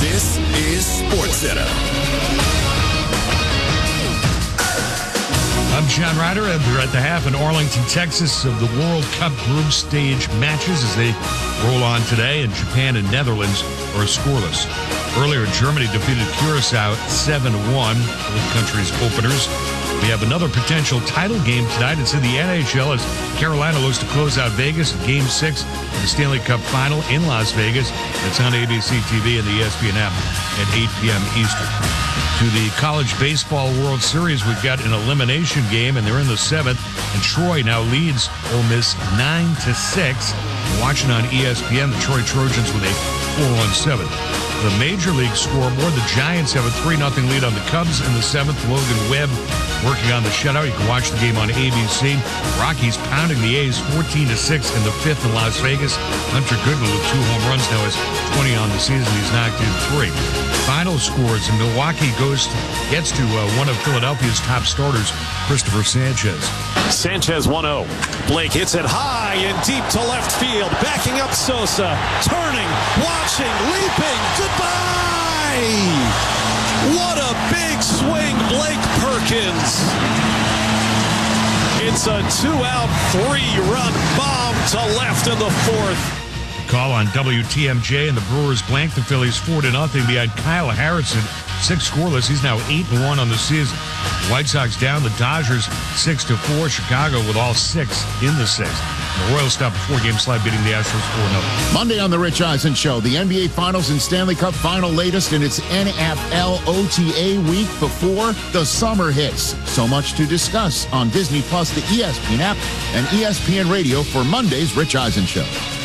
This is SportsCenter. I'm John Ryder, and we're at the half in Arlington, Texas, of the World Cup group stage matches as they roll on today, and Japan and Netherlands are scoreless. Earlier, Germany defeated Curacao 7-1, both countries' openers. We have another potential title game tonight. It's in the NHL as Carolina looks to close out Vegas in Game 6 of the Stanley Cup Final in Las Vegas. It's on ABC TV and the ESPN app at 8 p.m. Eastern. To the College Baseball World Series, we've got an elimination game, and they're in the 7th. And Troy now leads Ole Miss 9-6. Watching on ESPN, the Troy Trojans with a 4-1 7th. The Major League scoreboard, the Giants have a 3-0 lead on the Cubs in the 7th. Logan Webb working on the shutout. You can watch the game on ABC. Rockies pounding the A's 14-6 in the 5th in Las Vegas. Hunter Goodman with 2 home runs now has 20 on the season. He's knocked in 3. Final scores, and Milwaukee gets to one of Philadelphia's top starters, Christopher Sanchez. Sanchez 1-0. Blake hits it high and deep to left field. Backing up Sosa. Turning, watching, leaping. Goodbye! What a big swing, Blake Perkins. It's a 2-out, 3-run bomb to left in the 4th. Call on WTMJ, and the Brewers blank the Phillies 4-0 behind Kyle Harrison. 6 scoreless. He's now 8-1 on the season. The White Sox down. The Dodgers 6-4. Chicago with all 6 in the 6th. The Royals stopped a 4-game slide, beating the Astros 4-0. Monday on the Rich Eisen Show, the NBA Finals and Stanley Cup Final latest in its NFL OTA week before the summer hits. So much to discuss on Disney Plus, the ESPN app, and ESPN Radio for Monday's Rich Eisen Show.